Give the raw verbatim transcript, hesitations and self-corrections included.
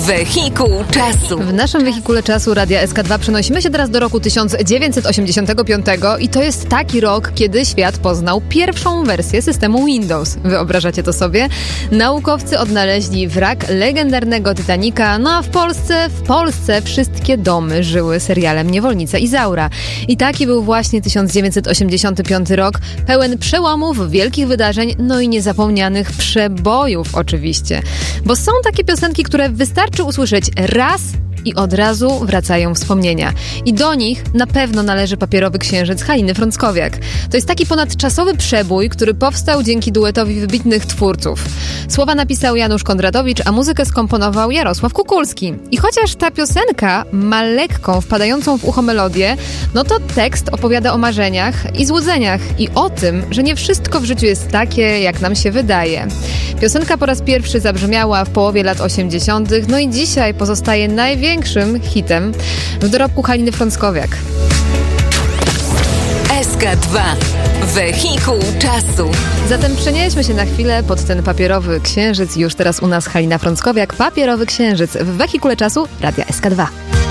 Wehikuł czasu. W naszym wehikule czasu Radia S K dwa przenosimy się teraz do roku tysiąc dziewięćset osiemdziesiątego piątego i to jest taki rok, kiedy świat poznał pierwszą wersję systemu Windows. Wyobrażacie to sobie? Naukowcy odnaleźli wrak legendarnego Titanica, no a w Polsce, w Polsce wszystkie domy żyły serialem Niewolnica Izaura. I taki był właśnie tysiąc dziewięćset osiemdziesiąty piąty rok, pełen przełomów, wielkich wydarzeń, no i niezapomnianych przebojów oczywiście. Bo są takie piosenki, które wystarczy usłyszeć raz i od razu wracają wspomnienia. I do nich na pewno należy Papierowy Księżyc Haliny Frąckowiak. To jest taki ponadczasowy przebój, który powstał dzięki duetowi wybitnych twórców. Słowa napisał Janusz Kondratowicz, a muzykę skomponował Jarosław Kukulski. I chociaż ta piosenka ma lekką, wpadającą w ucho melodię, no to tekst opowiada o marzeniach i złudzeniach i o tym, że nie wszystko w życiu jest takie, jak nam się wydaje. Piosenka po raz pierwszy zabrzmiała w połowie lat osiemdziesiątych, no i dzisiaj pozostaje największym Większym hitem w dorobku Haliny Frąckowiak. S K dwa. Wehikuł czasu. Zatem przenieśmy się na chwilę pod ten Papierowy Księżyc. Już teraz u nas Halina Frąckowiak. Papierowy Księżyc w wehikule czasu Radia S K dwa.